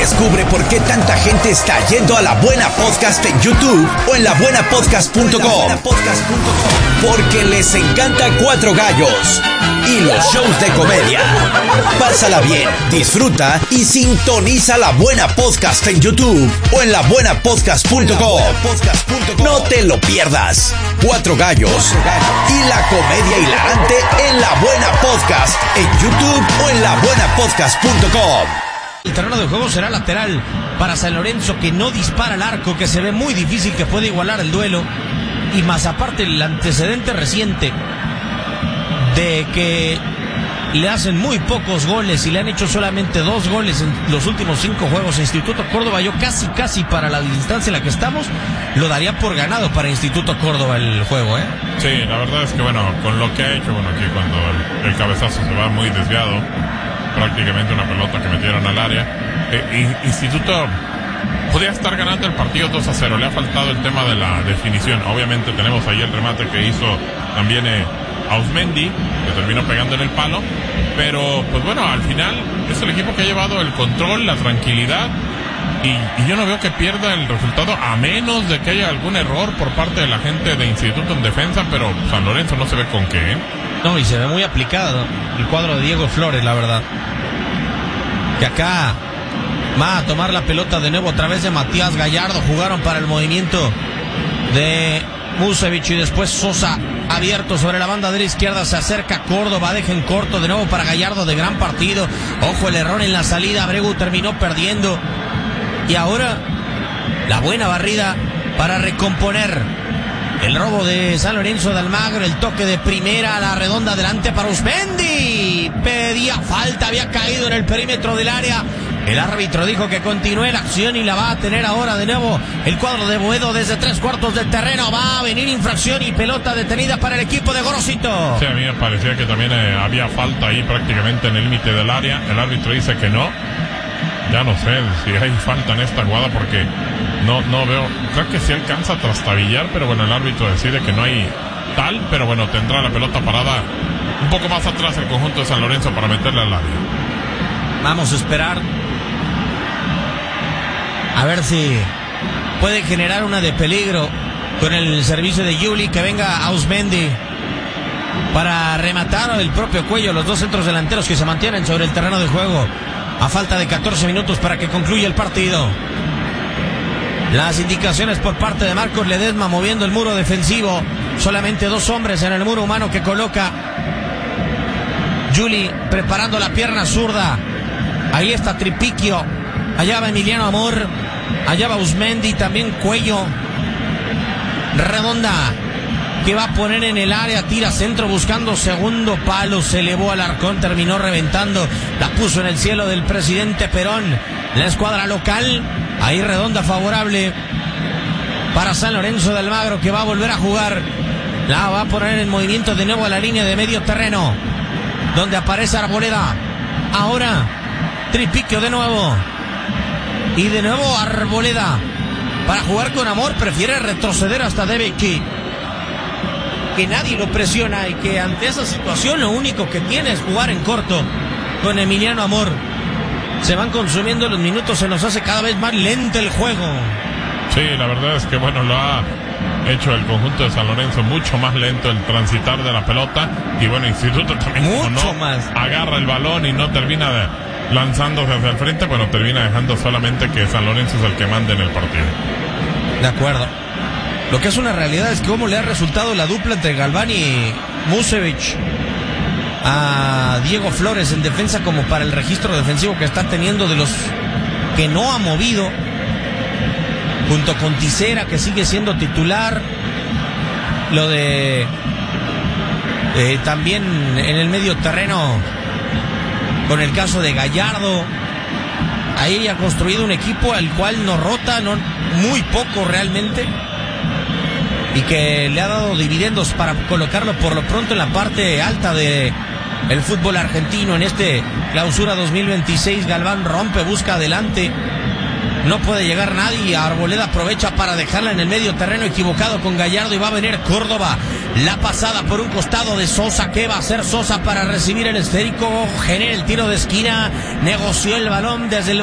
Descubre por qué tanta gente está yendo a La Buena Podcast en YouTube o en labuenapodcast.com. Porque les encanta Cuatro Gallos y los shows de comedia. Pásala bien, disfruta y sintoniza La Buena Podcast en YouTube o en labuenapodcast.com. No te lo pierdas. Cuatro Gallos y la comedia hilarante en La Buena Podcast en YouTube o en labuenapodcast.com. El terreno de juego será lateral para San Lorenzo, que no dispara al arco, que se ve muy difícil que pueda igualar el duelo. Y más aparte el antecedente reciente de que le hacen muy pocos goles y le han hecho solamente 2 goles en los últimos 5 juegos a Instituto Córdoba. Yo casi para la distancia en la que estamos lo daría por ganado para Instituto Córdoba el juego, ¿eh? Sí, la verdad es que con lo que ha hecho, aquí cuando el cabezazo se va muy desviado, prácticamente una pelota que metieron al área, Instituto podía estar ganando el partido 2-0, le ha faltado el tema de la definición. Obviamente tenemos ahí el remate que hizo también Ausmendi, que terminó pegando en el palo, pero al final es el equipo que ha llevado el control, la tranquilidad, y yo no veo que pierda el resultado, a menos de que haya algún error por parte de la gente de Instituto en defensa, pero San Lorenzo no se ve con qué, ¿eh? No, y se ve muy aplicado el cuadro de Diego Flores, la verdad. Que acá va a tomar la pelota de nuevo a través de Matías Gallardo. Jugaron para el movimiento de Musevich y después Sosa abierto sobre la banda de la izquierda. Se acerca Córdoba, deja en corto de nuevo para Gallardo, de gran partido. Ojo, el error en la salida, Abregu terminó perdiendo. Y ahora la buena barrida para recomponer el robo de San Lorenzo de Almagro. El toque de primera a la redonda adelante para Ausmendi. Pedía falta, había caído en el perímetro del área. El árbitro dijo que continúe la acción y la va a tener ahora de nuevo el cuadro de Boedo desde 3/4 del terreno. Va a venir infracción y pelota detenida para el equipo de Gorosito. Sí, a mí me parecía que también había falta ahí prácticamente en el límite del área. El árbitro dice que no. Ya no sé si hay falta en esta jugada porque no veo. Creo que sí alcanza a trastabillar, pero el árbitro decide que no hay tal, pero tendrá la pelota parada un poco más atrás el conjunto de San Lorenzo para meterle al área. Vamos a esperar a ver si puede generar una de peligro con el servicio de Yuli, que venga Ausmendi para rematar el propio Cuello. Los dos centros delanteros que se mantienen sobre el terreno de juego a falta de 14 minutos para que concluya el partido. Las indicaciones por parte de Marcos Ledesma moviendo el muro defensivo. Solamente 2 hombres en el muro humano que coloca Yuli, preparando la pierna zurda. Ahí está Tripiquio. Allá va Emiliano Amor. Allá va Ausmendi, también Cuello. Redonda, que va a poner en el área, tira centro buscando segundo palo, se elevó al arcón, terminó reventando, la puso en el cielo del presidente Perón. La escuadra local, ahí Redonda favorable para San Lorenzo de Almagro, que va a volver a jugar. La va a poner en movimiento de nuevo a la línea de medio terreno, donde aparece Arboleda. Ahora Tripiquio de nuevo, y de nuevo Arboleda para jugar con Amor. Prefiere retroceder hasta Debeki, que nadie lo presiona, y que ante esa situación lo único que tiene es jugar en corto con Emiliano Amor. Se van consumiendo los minutos, se nos hace cada vez más lento el juego. Sí, la verdad es que lo ha hecho el conjunto de San Lorenzo mucho más lento el transitar de la pelota, y Instituto también mucho más agarra el balón y no termina lanzándose hacia el frente, termina dejando solamente que San Lorenzo es el que manda en el partido. De acuerdo. Lo que es una realidad es cómo le ha resultado la dupla entre Galván y Musevich a Diego Flores en defensa, como para el registro defensivo que está teniendo, de los que no ha movido, junto con Tisera, que sigue siendo titular. Lo de también en el medio terreno con el caso de Gallardo. Ahí ha construido un equipo al cual no rota, muy poco realmente, y que le ha dado dividendos para colocarlo por lo pronto en la parte alta de el fútbol argentino en este clausura 2026. Galván rompe, busca adelante, no puede llegar nadie. Arboleda aprovecha para dejarla en el medio terreno equivocado con Gallardo, y va a venir Córdoba. La pasada por un costado de Sosa. ¿Qué va a hacer Sosa para recibir el esférico? Genera el tiro de esquina, negoció el balón desde el